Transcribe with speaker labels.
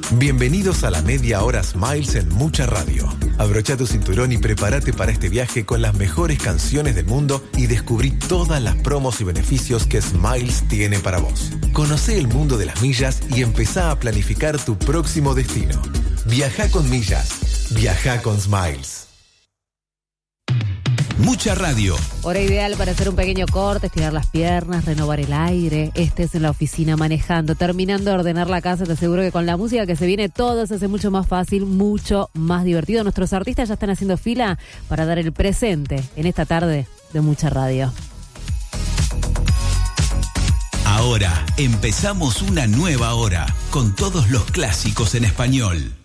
Speaker 1: Bienvenidos a la media hora Smiles en Mucha Radio. Abrocha tu cinturón y prepárate para este viaje con las mejores canciones del mundo y descubrí todas las promos y beneficios que Smiles tiene para vos. Conocé el mundo de las millas y empezá a planificar tu próximo destino. Viajá con millas. Viajá con Smiles.
Speaker 2: Mucha Radio.
Speaker 3: Hora ideal para hacer un pequeño corte, estirar las piernas, renovar el aire. Estés en la oficina manejando, terminando de ordenar la casa. Te aseguro que con la música que se viene todo se hace mucho más fácil, mucho más divertido. Nuestros artistas ya están haciendo fila para dar el presente en esta tarde de Mucha Radio.
Speaker 2: Ahora empezamos una nueva hora con todos los clásicos en español.